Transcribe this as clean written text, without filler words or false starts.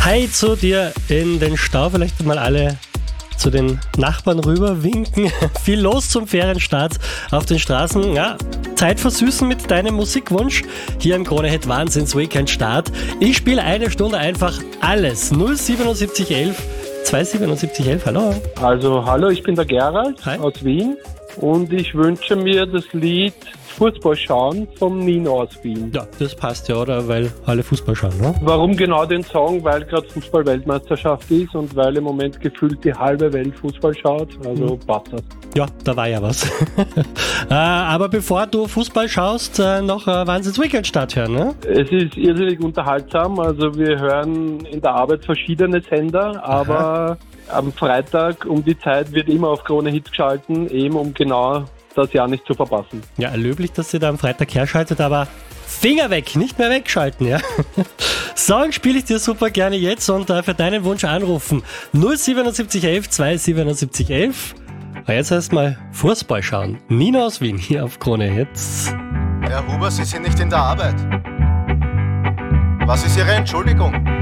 Hi zu dir in den Stau, vielleicht mal alle zu den Nachbarn rüber winken. Viel los zum Ferienstart auf den Straßen. Ja, Zeit versüßen mit deinem Musikwunsch. Hier im Krone-Hit Wahnsinns Weekend Start. Ich spiele eine Stunde einfach alles. 07711 27711, hallo. Also hallo, ich bin der Gerald aus Wien und ich wünsche mir das Lied Fußball schauen vom Nino aus Wien. Ja, das passt ja, oder? Weil alle Fußball schauen, ne? Warum genau den Song? Weil gerade Fußball-Weltmeisterschaft ist und weil im Moment gefühlt die halbe Welt Fußball schaut. Also passt das. Ja, da war ja was. Aber bevor du Fußball schaust, noch Wahnsinns Weekend Start hören, ne? Es ist irrsinnig unterhaltsam. Also wir hören in der Arbeit verschiedene Sender, aber am Freitag um die Zeit wird immer auf Krone Hit geschalten, eben um genau das Jahr nicht zu verpassen. Ja, löblich, dass ihr da am Freitag herschaltet, aber Finger weg, nicht mehr wegschalten, ja. Song spiele ich dir super gerne jetzt und für deinen Wunsch anrufen 07711 27711. Aber jetzt erstmal Fußball schauen. Nina aus Wien hier auf Krone Hits. Herr Huber, Sie sind nicht in der Arbeit. Was ist Ihre Entschuldigung?